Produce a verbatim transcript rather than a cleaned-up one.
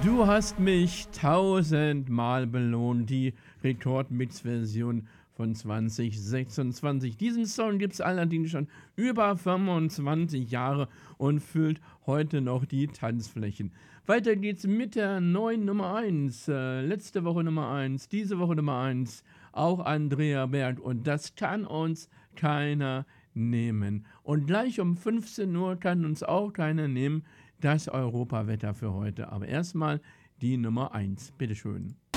Du hast mich tausendmal belohnt, die Rekordmix-Version von zwanzig sechsundzwanzig. Diesen Song gibt's allerdings schon über fünfundzwanzig Jahre und füllt heute noch die Tanzflächen. Weiter geht's mit der neuen Nummer eins. Äh, letzte Woche Nummer eins, diese Woche Nummer eins, auch Andrea Berg. Und das kann uns keiner nehmen. Und gleich um fünfzehn Uhr kann uns auch keiner nehmen, das Europawetter für heute. Aber erstmal die Nummer eins. Bitteschön.